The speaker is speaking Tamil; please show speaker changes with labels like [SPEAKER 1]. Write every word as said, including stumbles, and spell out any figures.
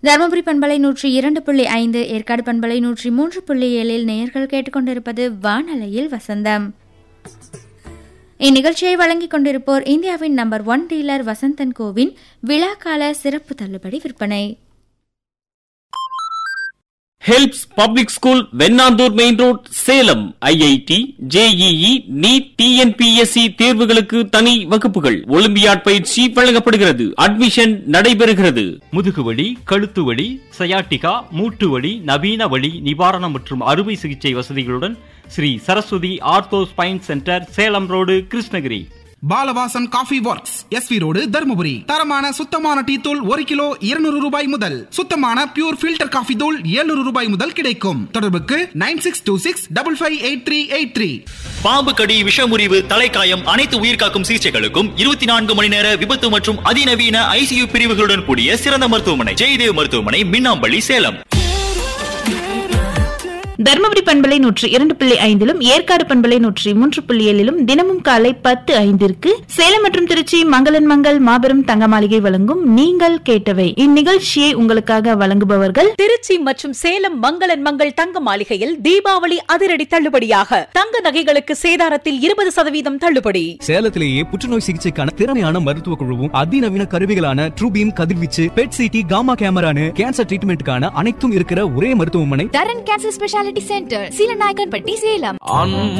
[SPEAKER 1] தருமபுரி பண்பலை நூற்றி இரண்டு புள்ளி ஐந்து, ஏற்காடு பண்பலை நூற்றி மூன்று புள்ளி ஏழில் நேயர்கள் கேட்டுக்கொண்டிருப்பது வானலையில் வசந்தம். இந்நிகழ்ச்சியை வழங்கிக் கொண்டிருப்போர் இந்தியாவின் number one dealer Vasanthan CoWIN விழாக்கால சிறப்பு தள்ளுபடி விற்பனை.
[SPEAKER 2] Helps public school, Vennandur main road, Salem. IIT, JEE, NEET, TNPSC தேர்வுகளுக்கு தனி வகுப்புகள். ஒலிம்பியாட் பயிற்சி வழங்கப்படுகிறது. அட்மிஷன் நடைபெறுகிறது.
[SPEAKER 3] முதுகுவலி, கழுத்துவலி, சயாட்டிகா, மூட்டுவலி, நவீன வலி நிவாரணம் மற்றும் அறுவை சிகிச்சை வசதிகளுடன் Sri Saraswati ortho spine centre, Salem road, Krishnagiri.
[SPEAKER 4] Balavasan coffee works, SV road, Dharmapuri. தரமான சுத்தமான டீ தூள் ஒரு கிலோ இருநூறு ரூபாய் முதல். சுத்தமான பியூர் ஃபில்டர் காஃபி தூள் எழுநூறு ரூபாய் முதல் கிடைக்கும். தொடர்புக்கு nine six two six double five eight three eight three.
[SPEAKER 5] பாம்பு கடி, விஷமுறிவு, தலைக்காயம், அனைத்து உயிர்காக்கும் சிகிச்சைகளுக்கும் இருபத்தி நான்கு மணி நேர விபத்து மற்றும் அதிநவீன ஐசியு பிரிவுகளுடன் கூடிய சிறந்த மருத்துவமனை ஜெயதேவ் மருத்துவமனை, மின்னாம்பள்ளி, சேலம்.
[SPEAKER 6] தர்மபுரி பண்பலை நூற்றி இரண்டு புள்ளி ஐந்திலும் ஏற்காடு பண்பலை நூற்றி மூன்று புள்ளி ஏழிலும் தினமும் காலை பத்து ஐந்திற்கு சேலம் மற்றும் திருச்சி மங்களன் மங்கள் மாபெரும் தங்க மாளிகை வழங்கும் நீங்கள் கேட்டவை. இந்நிகழ்ச்சியை உங்களுக்காக வழங்குபவர்கள்
[SPEAKER 7] திருச்சி மற்றும் சேலம் மங்களன் மங்கள் தங்க மாளிகையில் தீபாவளி அதிரடி தள்ளுபடியாக தங்க நகைகளுக்கு சேதாரத்தில் இருபது சதவீதம் தள்ளுபடி.
[SPEAKER 8] சேலத்திலேயே புற்றுநோய் சிகிச்சைக்கான திறமையான மருத்துவ குழுவும் அதிநவீன கருவிகளான ட்ரூபீம் கதிர்வீச்சு, பெட் சிடி, காமா கேமரானு கேன்சர் ட்ரீட்மெண்ட்டுக்கான அனைத்தும் இருக்கிற ஒரே மருத்துவமனை
[SPEAKER 9] தரன் cancer speciality centre, Seelanaickenpatti, Salem.